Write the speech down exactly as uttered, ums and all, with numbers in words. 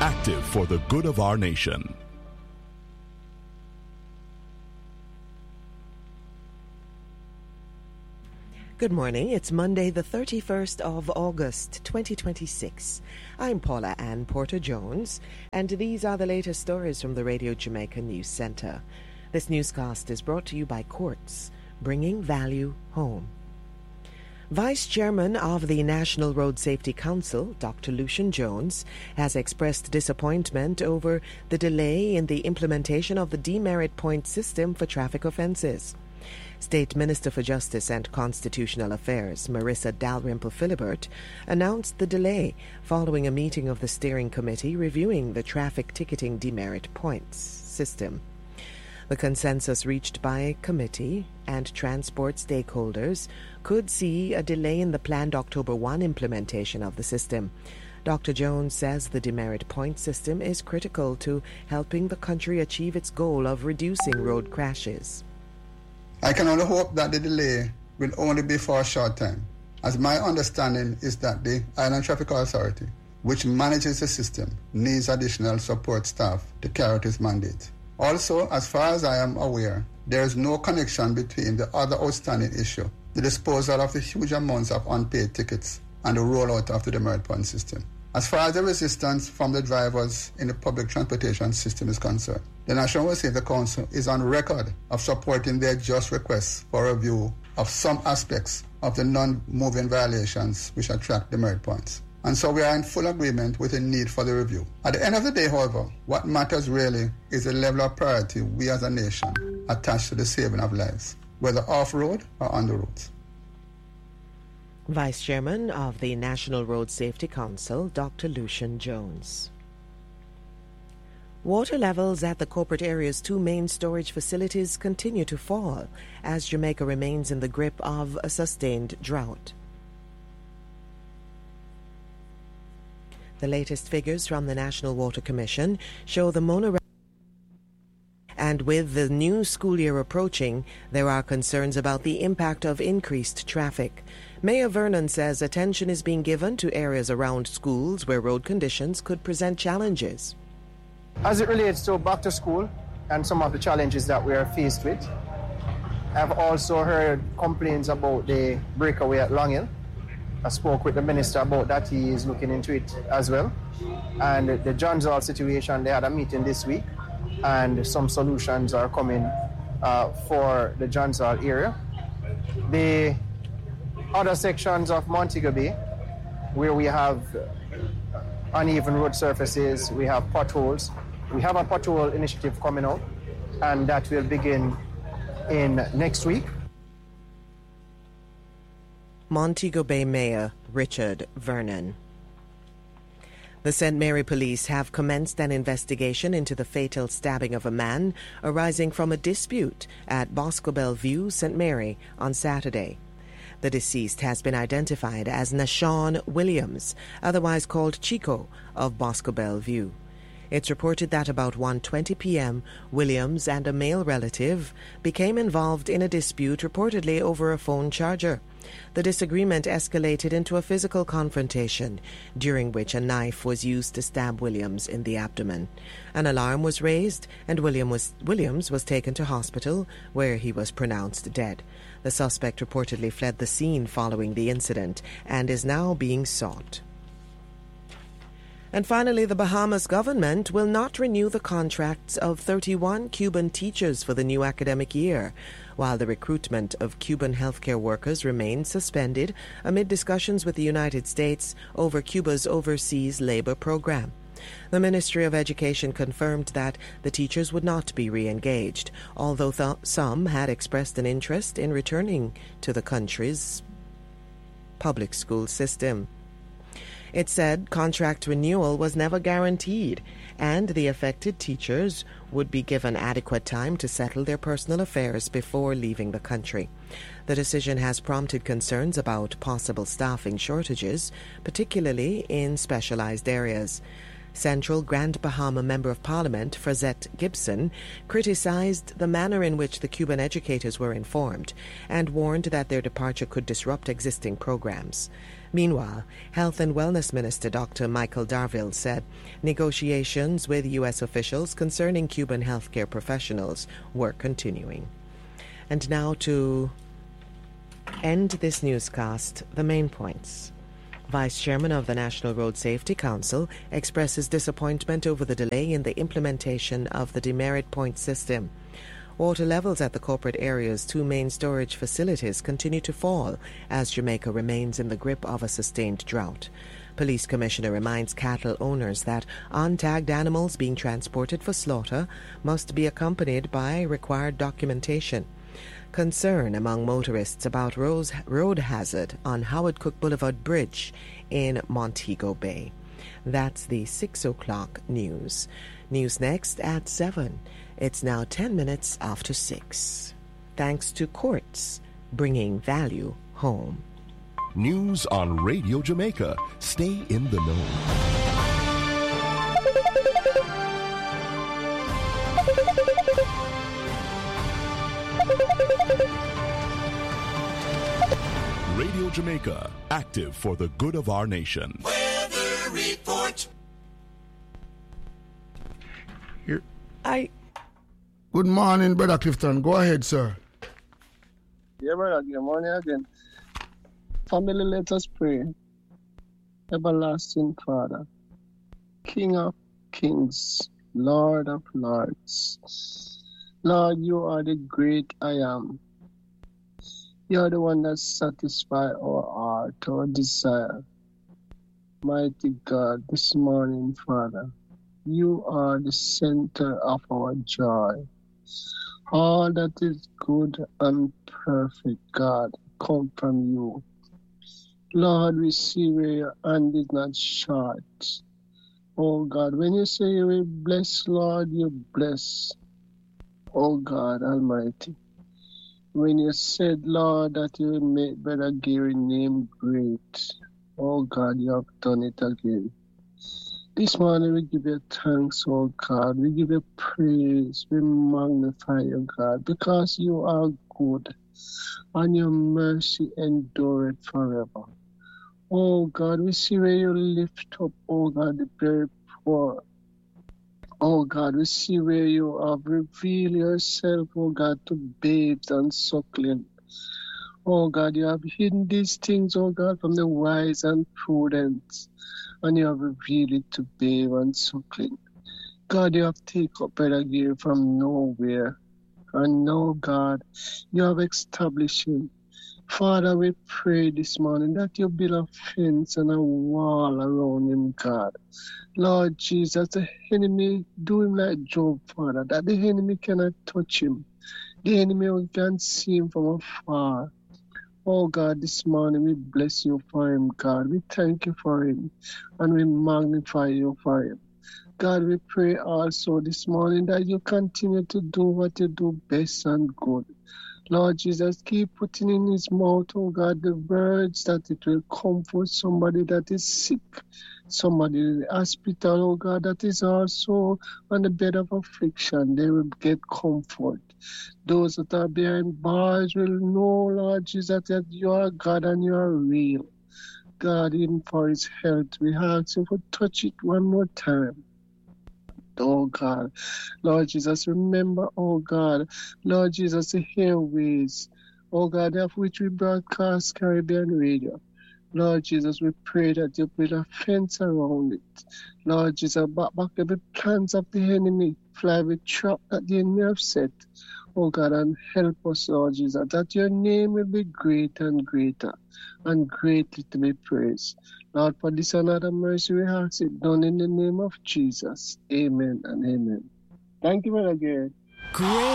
active for the good of our nation. Good morning. It's Monday, the thirty-first of August, twenty twenty-six. I'm Paula Ann Porter-Jones, and these are the latest stories from the Radio Jamaica News Centre. This newscast is brought to you by Quartz, bringing value home. Vice Chairman of the National Road Safety Council, Doctor Lucian Jones, has expressed disappointment over the delay in the implementation of the demerit point system for traffic offences. State Minister for Justice and Constitutional Affairs, Marissa Dalrymple-Philibert, announced the delay following a meeting of the steering committee reviewing the traffic ticketing demerit points system. The consensus reached by committee and transport stakeholders could see a delay in the planned October first implementation of the system. Doctor Jones says the demerit point system is critical to helping the country achieve its goal of reducing road crashes. I can only hope that the delay will only be for a short time, as my understanding is that the Island Traffic Authority, which manages the system, needs additional support staff to carry out its mandate. Also, as far as I am aware, there is no connection between the other outstanding issue, the disposal of the huge amounts of unpaid tickets, and the rollout of the demerit point system. As far as the resistance from the drivers in the public transportation system is concerned, the National Road Safety Council is on record of supporting their just requests for review of some aspects of the non-moving violations which attract demerit points. And so we are in full agreement with the need for the review. At the end of the day, however, what matters really is the level of priority we as a nation attach to the saving of lives, whether off-road or on the roads. Vice Chairman of the National Road Safety Council, Doctor Lucian Jones. Water levels at the corporate area's two main storage facilities continue to fall as Jamaica remains in the grip of a sustained drought. The latest figures from the National Water Commission show the monorail. And with the new school year approaching, there are concerns about the impact of increased traffic. Mayor Vernon says attention is being given to areas around schools where road conditions could present challenges. As it relates to back to school and some of the challenges that we are faced with, I've also heard complaints about the breakaway at Long Hill. I spoke with the minister about that. He is looking into it as well. And the Johns Hall situation, they had a meeting this week, and some solutions are coming uh, for the Johns Hall area. The other sections of Montego Bay, where we have uneven road surfaces, we have potholes. We have a pothole initiative coming out, and that will begin in next week. Montego Bay Mayor Richard Vernon. The Saint Mary Police have commenced an investigation into the fatal stabbing of a man arising from a dispute at Boscobel View, Saint Mary, on Saturday. The deceased has been identified as Nashawn Williams, otherwise called Chico, of Boscobel View. It's reported that about one twenty p.m., Williams and a male relative became involved in a dispute reportedly over a phone charger. The disagreement escalated into a physical confrontation, during which a knife was used to stab Williams in the abdomen. An alarm was raised, and William was, Williams was taken to hospital, where he was pronounced dead. The suspect reportedly fled the scene following the incident and is now being sought. And finally, the Bahamas government will not renew the contracts of thirty-one Cuban teachers for the new academic year, while the recruitment of Cuban healthcare workers remains suspended amid discussions with the United States over Cuba's overseas labor program. The Ministry of Education confirmed that the teachers would not be re-engaged, although th- some had expressed an interest in returning to the country's public school system. It said contract renewal was never guaranteed, and the affected teachers would be given adequate time to settle their personal affairs before leaving the country. The decision has prompted concerns about possible staffing shortages, particularly in specialized areas. Central Grand Bahama Member of Parliament Frazette Gibson criticized the manner in which the Cuban educators were informed and warned that their departure could disrupt existing programs. Meanwhile, Health and Wellness Minister Doctor Michael Darville said negotiations with U S officials concerning Cuban healthcare professionals were continuing. And now to end this newscast, the main points. Vice Chairman of the National Road Safety Council expresses disappointment over the delay in the implementation of the demerit point system. Water levels at the corporate area's two main storage facilities continue to fall as Jamaica remains in the grip of a sustained drought. Police Commissioner reminds cattle owners that untagged animals being transported for slaughter must be accompanied by required documentation. Concern among motorists about road hazard on Howard Cook Boulevard Bridge in Montego Bay. That's the six o'clock news. News next at seven. It's now ten minutes after six. Thanks to Courts, bringing value home. News on Radio Jamaica. Stay in the know. Radio Jamaica, active for the good of our nation. Weather report. Here. I. Good morning, Brother Clifton. Go ahead, sir. Yeah, brother. Good morning again. Family, let us pray. Everlasting Father, King of kings, Lord of lords. Lord, you are the great I am. You are the one that satisfies our heart, our desire. Mighty God, this morning, Father, you are the center of our joy. All that is good and perfect, God, come from you. Lord, we see where your hand is not short. Oh God, when you say you will bless, Lord, you bless. Oh God Almighty. When you said, Lord, that you will make Brother Gary's name great, oh God, you have done it again. This morning we give you thanks, oh God. We give you praise. We magnify you, God, because you are good and your mercy endureth forever. Oh God, we see where you lift up, oh God, the very poor. Oh God, we see where you have revealed yourself, oh God, to babes and suckling. Oh God, you have hidden these things, oh God, from the wise and prudent, and you have revealed it to babe and suckling. God, you have taken up Brother Gary from nowhere, and now, God, you have established him. Father, we pray this morning that you build a fence and a wall around him, God. Lord Jesus, the enemy, do him like Job, Father, that the enemy cannot touch him. The enemy can see him from afar. Oh God, this morning we bless you for him, God. We thank you for him and we magnify you for him. God, we pray also this morning that you continue to do what you do best and good. Lord Jesus, keep putting in his mouth, oh God, the words that it will comfort somebody that is sick, somebody in the hospital, oh God, that is also on the bed of affliction. They will get comfort. Those that are behind bars will know, Lord Jesus, that you are God and you are real. God, even for his health, we ask you to touch it one more time. Oh God, Lord Jesus, remember, oh God, Lord Jesus, the airways, oh God, of which we broadcast Caribbean Radio. Lord Jesus, we pray that you put a fence around it. Lord Jesus, back back every plans of the enemy, fly with trap that the enemy have set. Oh God, and help us, Lord Jesus, that your name will be great and greater and greatly to be praised. Lord, for this another mercy we ask it done in the name of Jesus. Amen and amen. Thank you, Brother Gary. Great.